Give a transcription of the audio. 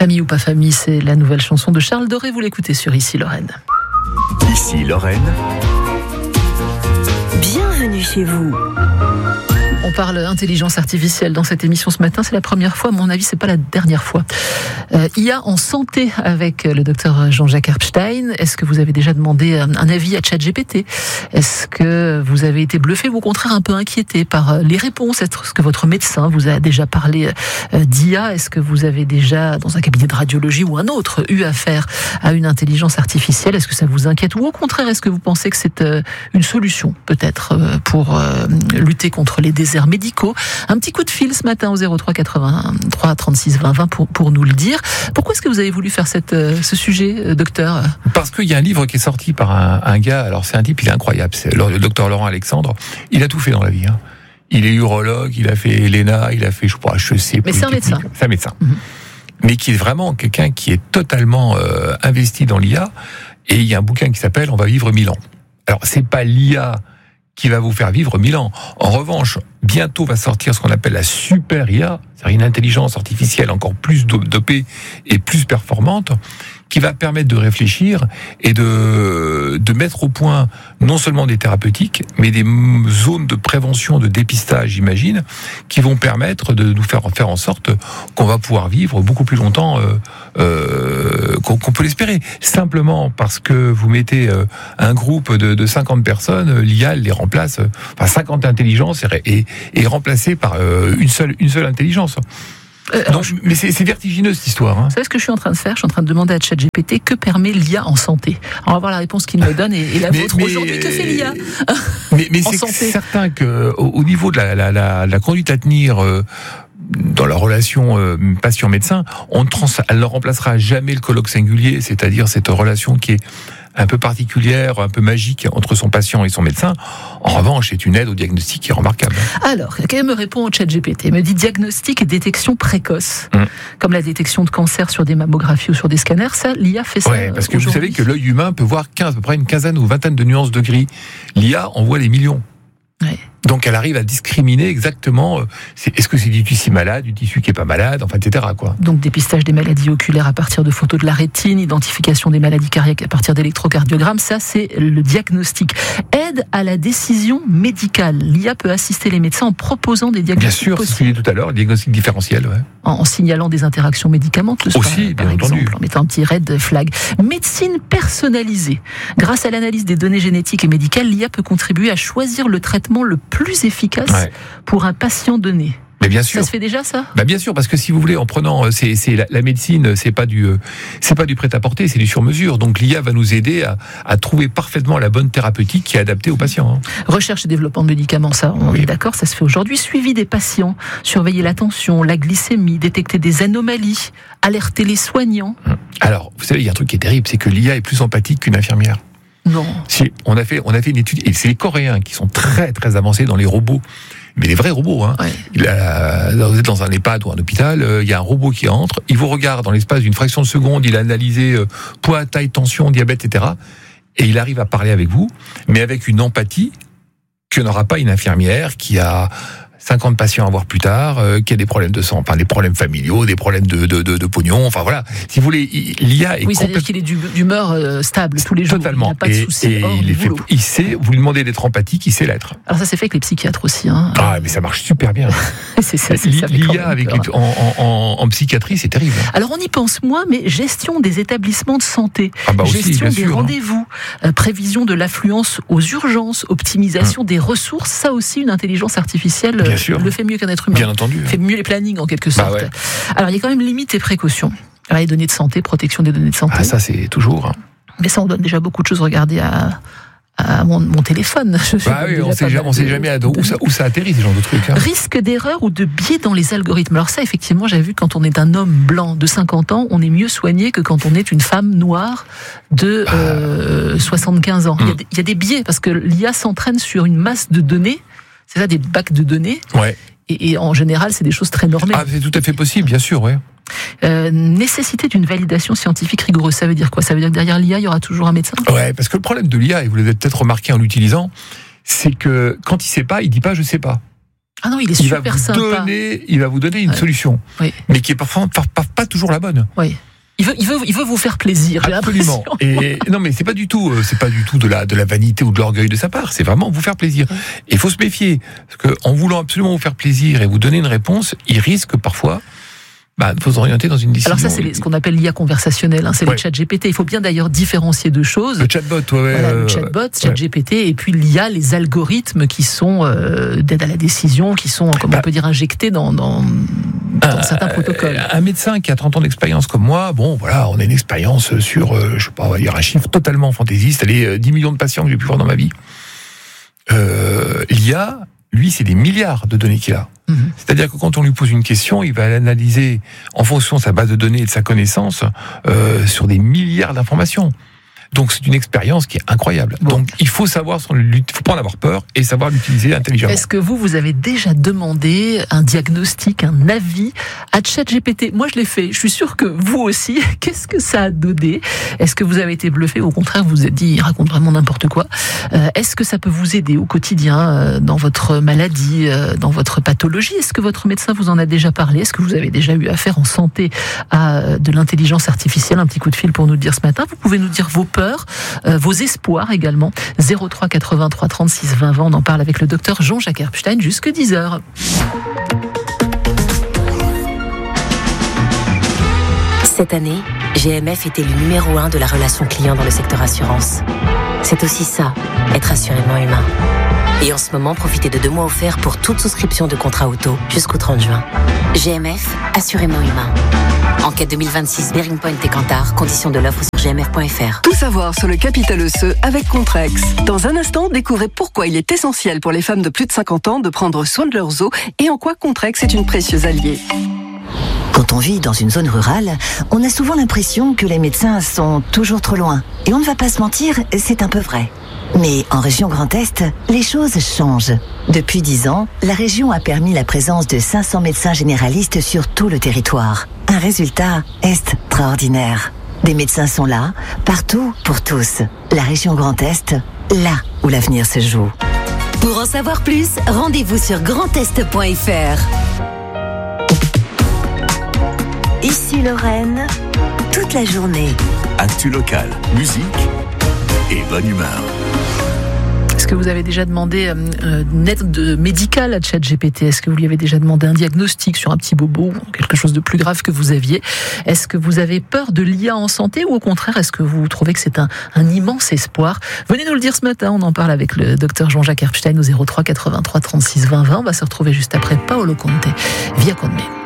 Famille ou pas famille, c'est la nouvelle chanson de Charles Doré. Vous l'écoutez sur Ici Lorraine. Ici Lorraine. Bienvenue chez vous. On parle intelligence artificielle dans cette émission ce matin. C'est la première fois, à mon avis, c'est pas la dernière fois. IA en santé avec le docteur Jean-Jacques Herbstein. Est-ce que vous avez déjà demandé un avis à ChatGPT? Est-ce que vous avez été bluffé ou au contraire un peu inquiété par les réponses? Est-ce que votre médecin vous a déjà parlé d'IA? Est-ce que vous avez déjà, dans un cabinet de radiologie ou un autre, eu affaire à une intelligence artificielle? Est-ce que ça vous inquiète? Ou au contraire, est-ce que vous pensez que c'est une solution, peut-être, pour lutter contre les déserts médicaux? Un petit coup de fil ce matin au 03 83 36 20 20 pour nous le dire. Pourquoi est-ce que vous avez voulu faire ce sujet, docteur? Parce qu'il y a un livre qui est sorti par un gars, alors c'est un type, il est incroyable, c'est le docteur Laurent Alexandre. Il a tout fait dans la vie. Il est urologue, il a fait l'ENA, il a fait, je sais pas, mais c'est un médecin. C'est un médecin. Mais qui est vraiment quelqu'un qui est totalement investi dans l'IA. Et il y a un bouquin qui s'appelle « On va vivre 1000 ans ». Alors, c'est pas l'IA qui va vous faire vivre 1000 ans. En revanche, bientôt va sortir ce qu'on appelle la super IA, c'est-à-dire une intelligence artificielle encore plus dopée et plus performante, qui va permettre de réfléchir et de mettre au point non seulement des thérapeutiques, mais des zones de prévention, de dépistage, j'imagine, qui vont permettre de nous faire en sorte qu'on va pouvoir vivre beaucoup plus longtemps qu'on peut l'espérer. Simplement parce que vous mettez un groupe de 50 personnes, l'IA les remplace, 50 intelligences est remplacée par une seule intelligence. Mais c'est vertigineux cette histoire. Vous savez ce que je suis en train de faire? Je suis en train de demander à ChatGPT que permet l'IA en santé. On va voir la réponse qu'il me donne et la vôtre. Aujourd'hui, que fait l'IA mais c'est certain qu'au niveau de la conduite à tenir dans la relation patient-médecin, elle ne remplacera jamais le colloque singulier, c'est-à-dire cette relation qui est un peu particulière, un peu magique entre son patient et son médecin. En revanche, c'est une aide au diagnostic qui est remarquable. Alors, qu'elle me répond au ChatGPT? Elle me dit diagnostic et détection précoce. Comme la détection de cancer sur des mammographies ou sur des scanners, ça, l'IA fait ça. Ouais, parce que vous savez que l'œil humain peut voir à peu près une quinzaine ou vingtaine de nuances de gris. L'IA en voit des millions. Ouais. Donc elle arrive à discriminer exactement est-ce que c'est du tissu malade, du tissu qui est pas malade, enfin etc. quoi. Donc dépistage des maladies oculaires à partir de photos de la rétine, identification des maladies cardiaques à partir d'électrocardiogrammes, ça c'est le diagnostic. Aide à la décision médicale. L'IA peut assister les médecins en proposant des diagnostics. Bien sûr, c'est ce que je disais tout à l'heure, le diagnostic différentiel. Ouais. En signalant des interactions médicamenteuses. Aussi, par bien exemple, entendu. en mettant un petit red flag. Médecine personnalisée. Grâce à l'analyse des données génétiques et médicales, l'IA peut contribuer à choisir le traitement le plus efficace pour un patient donné. Mais bien sûr. Ça se fait déjà, ça? Bien sûr, parce que si vous voulez, en prenant, la médecine, c'est pas du prêt-à-porter, c'est du sur-mesure. Donc l'IA va nous aider à trouver parfaitement la bonne thérapeutique qui est adaptée aux patients. Recherche et développement de médicaments, ça, on est d'accord, ça se fait aujourd'hui. Suivi des patients, surveiller la tension, la glycémie, détecter des anomalies, alerter les soignants. Alors, vous savez, il y a un truc qui est terrible, c'est que l'IA est plus empathique qu'une infirmière. Non. Si, on a fait une étude, et c'est les Coréens qui sont très très avancés dans les robots, mais les vrais robots. Vous êtes dans un EHPAD ou un hôpital, il y a un robot qui entre, il vous regarde dans l'espace d'une fraction de seconde, il a analysé poids, taille, tension, diabète, etc. Et il arrive à parler avec vous, mais avec une empathie que n'aura pas une infirmière qui a 50 patients à voir plus tard, qui a des problèmes de sang, des problèmes familiaux, des problèmes de pognon, voilà. Si vous voulez, l'IA est c'est-à-dire qu'il est d'humeur stable tous les jours. Totalement. Il n'a pas de soucis hors du boulot. Il sait, vous lui demandez d'être empathique, il sait l'être. Alors ça c'est fait avec les psychiatres aussi. Mais ça marche super bien. c'est ça. L'IA en psychiatrie, c'est terrible. Alors on y pense moins, mais gestion des établissements de santé, gestion des rendez-vous, prévision de l'affluence aux urgences, optimisation des ressources, ça aussi une intelligence artificielle le fait mieux qu'un être humain. Bien entendu. Fait mieux les plannings en quelque sorte. Alors il y a quand même limites et précautions. Alors, les données de santé, protection des données de santé. Ça c'est toujours. Mais ça on donne déjà beaucoup de choses. Regardez à mon téléphone. On sait jamais où ça atterrit, ces genres de trucs. Risque d'erreur ou de biais dans les algorithmes. Alors ça, effectivement, j'ai vu que quand on est un homme blanc de 50 ans, on est mieux soigné que quand on est une femme noire de 75 ans. Il y a des biais, parce que l'IA s'entraîne sur une masse de données, c'est ça, des bacs de données. Et en général, c'est des choses très normées. C'est tout à fait possible, bien sûr, Nécessité d'une validation scientifique rigoureuse, ça veut dire quoi? Ça veut dire que derrière l'IA, il y aura toujours un médecin? Parce que le problème de l'IA, et vous l'avez peut-être remarqué en l'utilisant, c'est que quand il sait pas, il dit pas « je sais pas ». Ah non, il est super sympa. Il va vous donner une solution, mais qui est parfois pas toujours la bonne. Oui. Il veut vous faire plaisir. Absolument. Et non, mais c'est pas du tout de la vanité ou de l'orgueil de sa part. C'est vraiment vous faire plaisir. Et il faut se méfier, parce qu'en voulant absolument vous faire plaisir et vous donner une réponse, il risque parfois de vous orienter dans une décision. Alors ça, c'est ce qu'on appelle l'IA conversationnelle, c'est le chat GPT. Il faut bien d'ailleurs différencier deux choses. Le chatbot, le chatbot, chat GPT, et puis l'IA, les algorithmes qui sont d'aide à la décision, qui sont, on peut dire, injectés dans certains protocoles. Un médecin qui a 30 ans d'expérience comme moi, on a une expérience sur, on va dire un chiffre totalement fantaisiste, 10 millions de patients que j'ai pu voir dans ma vie. L'IA, lui, c'est des milliards de données qu'il a. C'est-à-dire que quand on lui pose une question, il va l'analyser en fonction de sa base de données et de sa connaissance sur des milliards d'informations. Donc c'est une expérience qui est incroyable. Donc il faut savoir, il faut pas en avoir peur et savoir l'utiliser intelligemment. Est-ce que vous avez déjà demandé un diagnostic, un avis à ChatGPT ? Moi je l'ai fait, je suis sûr que vous aussi. Qu'est-ce que ça a donné ? Est-ce que vous avez été bluffé ou au contraire vous vous êtes dit il raconte vraiment n'importe quoi ? Est-ce que ça peut vous aider au quotidien dans votre maladie, dans votre pathologie ? Est-ce que votre médecin vous en a déjà parlé ? Est-ce que vous avez déjà eu affaire en santé à de l'intelligence artificielle ? Un petit coup de fil pour nous le dire ce matin. Vous pouvez nous dire vos peurs, vos espoirs également. 03 83 36 20 20. On en parle avec le docteur Jean-Jacques Herbstein jusque 10h. Cette année, GMF était le numéro 1 de la relation client dans le secteur assurance. C'est aussi ça, être assurément humain. Et en ce moment, profitez de 2 mois offerts pour toute souscription de contrat auto jusqu'au 30 juin. GMF, assurément humain. Enquête 2026, Bearing Point et Kantar. Conditions de l'offre sur gmf.fr. Tout savoir sur le capital osseux avec Contrex. Dans un instant, découvrez pourquoi il est essentiel pour les femmes de plus de 50 ans de prendre soin de leurs os et en quoi Contrex est une précieuse alliée. Quand on vit dans une zone rurale, on a souvent l'impression que les médecins sont toujours trop loin. Et on ne va pas se mentir, c'est un peu vrai. Mais en région Grand Est, les choses changent. Depuis 10 ans, la région a permis la présence de 500 médecins généralistes sur tout le territoire. Un résultat extraordinaire. Des médecins sont là, partout, pour tous. La région Grand Est, là où l'avenir se joue. Pour en savoir plus, rendez-vous sur grandest.fr. Ici Lorraine, toute la journée. Actu locale, musique et bonne humeur. Est-ce que vous avez déjà demandé une aide médicale à ChatGPT ? Est-ce que vous lui avez déjà demandé un diagnostic sur un petit bobo ou quelque chose de plus grave que vous aviez ? Est-ce que vous avez peur de l'IA en santé ou au contraire, est-ce que vous trouvez que c'est un immense espoir ? Venez nous le dire ce matin, on en parle avec le docteur Jean-Jacques Herbstein au 03 83 36 20 20. On va se retrouver juste après Paolo Conte, Via con me.